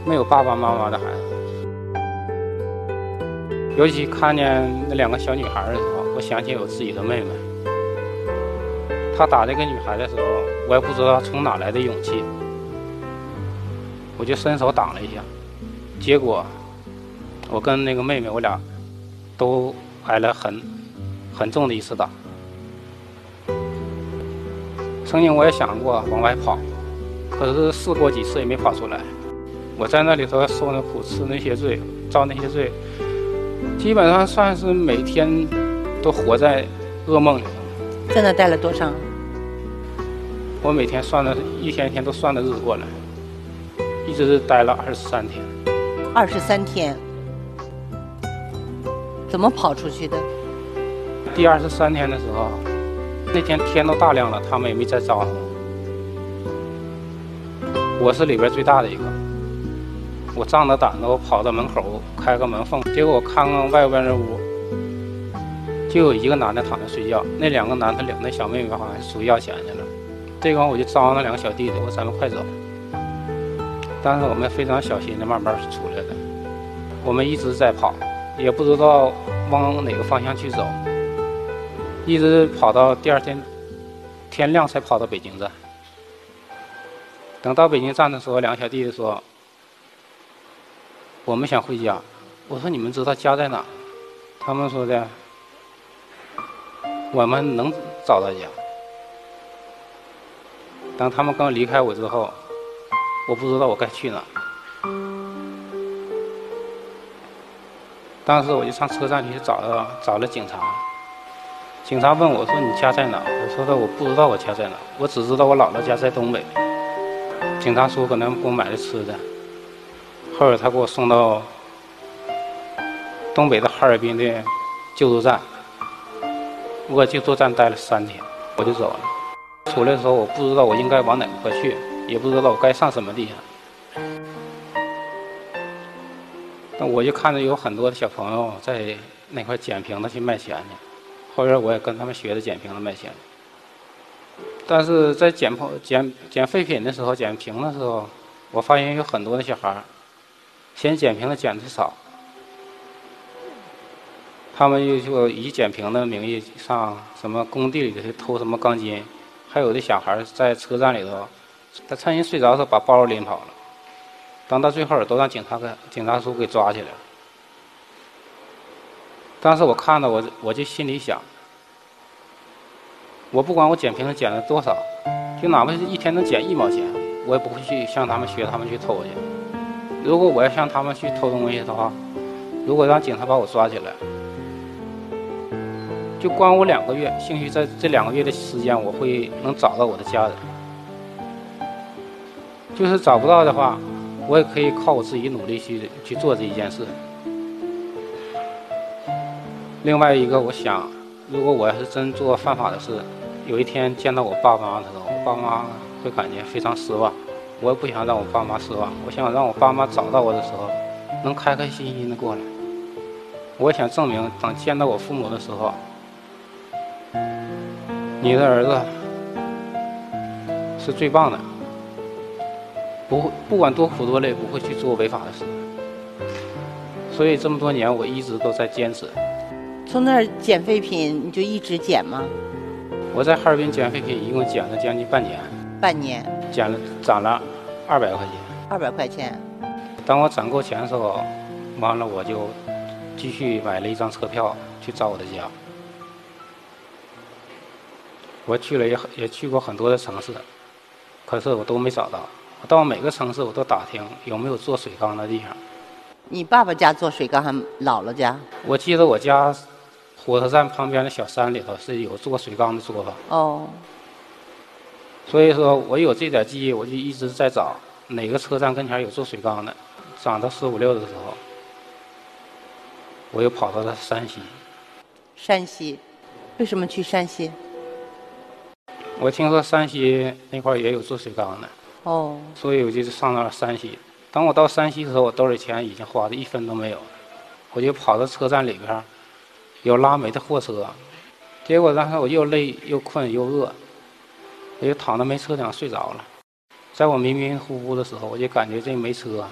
没有爸爸妈妈的孩子。尤其看见那2个小女孩的时候，我想起我自己的妹妹。她打这个女孩的时候，我也不知道从哪来的勇气，我就伸手挡了一下，结果我跟那个妹妹，我俩都挨了很重的一次打。曾经我也想过往外跑，可是试过几次也没跑出来。我在那里头受那苦，吃那些罪，遭那些罪，基本上算是每天都活在噩梦里头。 在那待了多长？ 我每天算的一天一天都算的日子过来，一直待了23天。 23天，怎么跑出去的？ 第23天的时候，那天天都大亮了，他们也没再招呼我是里边最大的一个。我仗着胆子，我跑到门口开个门缝，结果我看看外边的屋，就有一个男的躺着睡觉，那2个男的领那小妹妹好像是出去要钱去了。这个我就招那2个小弟弟，我说咱们快走。但是我们非常小心的慢慢出来的，我们一直在跑，也不知道往哪个方向去走，一直跑到第2天天亮才跑到北京站。等到北京站的时候，2个小弟弟说我们想回家。我说你们知道家在哪？他们说的我们能找到家。当他们刚离开我之后，我不知道我该去哪。当时我就上车站去找了警察。警察问我说你家在哪？我说的我不知道我家在哪，我只知道我姥姥家在东北。警察说可能给我买了吃的，后来他给我送到东北的哈尔滨的救助站。我救助站待了3天，我就走了。出来的时候我不知道我应该往哪块去，也不知道我该上什么地方。但我就看着有很多的小朋友在那块捡瓶子去卖钱去，后边我也跟他们学着捡瓶子卖钱。但是在捡废品的时候，捡瓶的时候，我发现有很多的小孩嫌捡瓶子捡的少，他们就以捡瓶的名义上什么工地里头去偷什么钢筋，还有的小孩在车站里头，他趁人睡着的时候把包拎跑了，等到最后都让警察叔给抓起来了。当时我看到我就心里想，我不管我捡瓶子捡了多少，就哪怕是一天能捡1毛钱，我也不会去向他们学他们去偷去。如果我要向他们去偷东西的话，如果让警察把我抓起来，就关我2个月，兴许在这2个月的时间，我会能找到我的家人。就是找不到的话，我也可以靠我自己努力去做这一件事。另外一个，我想，如果我要是真做犯法的事，有一天见到我爸妈的时候，我爸妈会感觉非常失望。我也不想让我爸妈失望，我想让我爸妈找到我的时候，能开开心心的过来。我也想证明，等见到我父母的时候，你的儿子是最棒的，不管多苦多累，不会去做违法的事。所以这么多年，我一直都在坚持。 从那儿捡废品，你就一直捡吗？ 我在哈尔滨捡废品，一共捡了将近半年。 半年？ 攒了200块钱。 200块钱。 当我攒够钱的时候，完了我就继续买了一张车票去找我的家。我去了也去过很多的城市，可是我都没找到。我到每个城市我都打听有没有做水缸的地方。 你爸爸家做水缸，还姥姥家？ 我记得我家火车站旁边的小山里头是有做水缸的做法。 哦。 所以说我有这点记忆，我就一直在找哪个车站跟前有做水缸的。长到15、16的时候，我又跑到了山西。 山西，为什么去山西？ 我听说山西那块也有做水缸的。 哦。 所以我就上到了山西。等我到山西的时候，我兜里钱已经花的1分都没有，我就跑到车站里边，有拉煤的货车，结果当时我又累又困又饿，我就躺在煤车顶睡着了。在我迷迷糊糊的时候，我就感觉这煤车